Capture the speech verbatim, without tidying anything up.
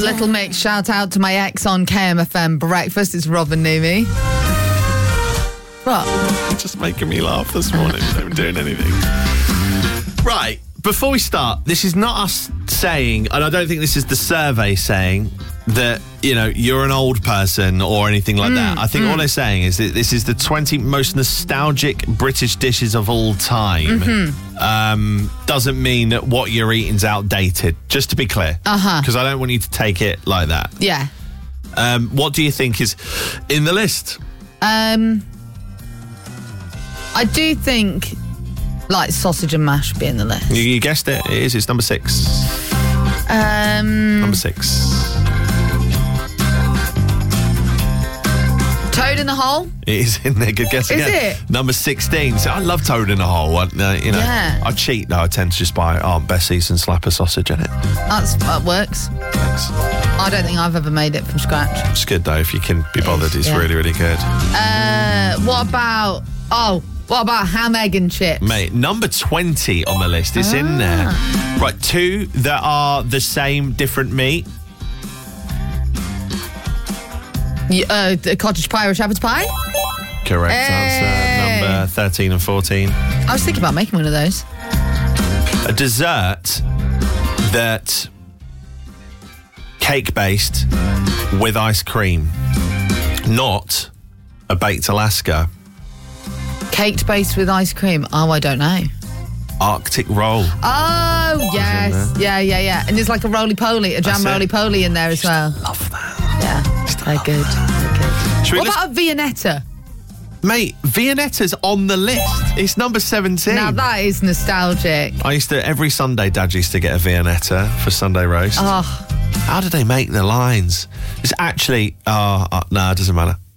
Little Mix, shout out to my ex on K M F M Breakfast. It's Robin Numi. What? You're just making me laugh this morning. You're not even doing anything. Right, before we start, this is not us saying, and I don't think this is the survey saying, that, you know, you're an old person or anything like mm, that. I think mm. all they're saying is that this is the twenty most nostalgic British dishes of all time. Mm-hmm. Um, doesn't mean that what you're eating's outdated, just to be clear. Uh-huh. Because I don't want you to take it like that. Yeah. Um, what do you think is in the list? Um, I do think, like, sausage and mash be in the list. You, you guessed it. It is. It's number six. Um, number six. Toad in the hole? It is in there. Good guess again. Is it? Number sixteen. So I love Toad in the hole. I, uh, you know, yeah. I cheat though. I tend to just buy Aunt Bessie's and slap a sausage in it. That's, that works. Thanks. I don't think I've ever made it from scratch. It's good though. If you can be bothered, it's yeah. really, really good. Uh, what about... Oh, what about ham, egg and chips? Mate, number twenty on the list. It's ah. in there. Right, two that are the same, different meat. Uh, the cottage pie or shepherd's pie? Correct hey. answer. Number thirteen and fourteen. I was thinking about making one of those. A dessert that cake-based with ice cream. Not a baked Alaska. Cake based with ice cream? Oh, I don't know. Arctic roll. Oh, yes. Yeah, yeah, yeah. And there's like a roly-poly, a jam roly-poly in there as well. Love that. Yeah. Very good. Very good. What list- about a Viennetta? Mate, Viennetta's on the list. It's number seventeen. Now that is nostalgic. I used to, every Sunday, Dad used to get a Viennetta for Sunday roast. Oh. How did they make the lines? It's actually, oh, uh, no, it doesn't matter.